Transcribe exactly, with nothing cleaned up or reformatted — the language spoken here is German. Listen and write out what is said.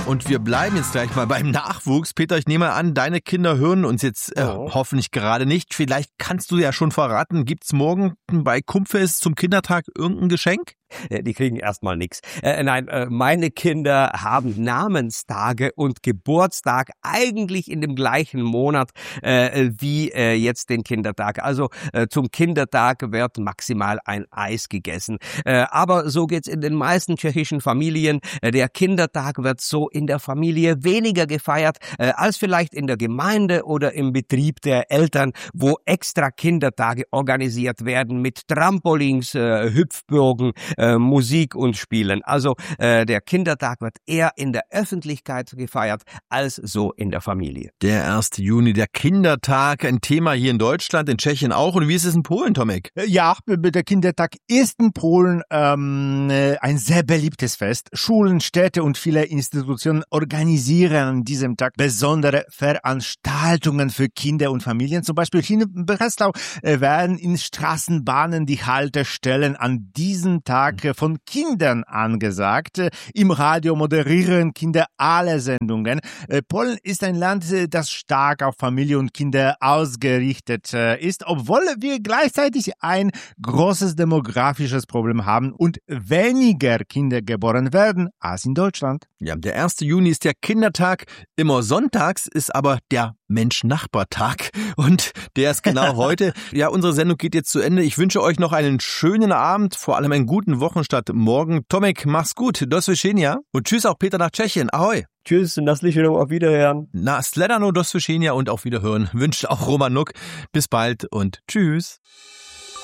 Und wir bleiben jetzt gleich mal beim Nachwuchs. Peter, ich nehme an, deine Kinder hören uns jetzt äh, oh. hoffentlich gerade nicht. Vielleicht kannst du ja schon verraten, gibt's morgen bei Kumpfes zum Kindertag irgendein Geschenk? Die kriegen erstmal nichts. Äh, nein, äh, meine Kinder haben Namenstage und Geburtstag eigentlich in dem gleichen Monat äh, wie äh, jetzt den Kindertag. Also äh, zum Kindertag wird maximal ein Eis gegessen. Äh, aber so geht's in den meisten tschechischen Familien. Äh, der Kindertag wird so in der Familie weniger gefeiert äh, als vielleicht in der Gemeinde oder im Betrieb der Eltern, wo extra Kindertage organisiert werden mit Trampolins, äh, Hüpfburgen, Äh, Musik und Spielen. Also äh, der Kindertag wird eher in der Öffentlichkeit gefeiert als so in der Familie. Der erste Juni, der Kindertag, ein Thema hier in Deutschland, in Tschechien auch. Und wie ist es in Polen, Tomek? Ja, der Kindertag ist in Polen ähm, ein sehr beliebtes Fest. Schulen, Städte und viele Institutionen organisieren an diesem Tag besondere Veranstaltungen für Kinder und Familien. Zum Beispiel hier in Breslau äh, werden in Straßenbahnen die Haltestellen an diesem Tag von Kindern angesagt. Im Radio moderieren Kinder alle Sendungen. Polen ist ein Land, das stark auf Familie und Kinder ausgerichtet ist, obwohl wir gleichzeitig ein großes demografisches Problem haben und weniger Kinder geboren werden als in Deutschland. Ja, der erste Juni ist der Kindertag. Immer sonntags ist aber der Mensch-Nachbar-Tag. Und der ist genau heute. Ja, unsere Sendung geht jetzt zu Ende. Ich wünsche euch noch einen schönen Abend, vor allem einen guten Wochenstart morgen. Tomek, mach's gut. Do slyšenia. Und tschüss auch Peter nach Tschechien. Ahoj. Tschüss, na slyšenou, auf Wiederhören. Na, sledano, do slyšenia und auf Wiederhören. Wünscht auch Roman Nuck. Bis bald und tschüss.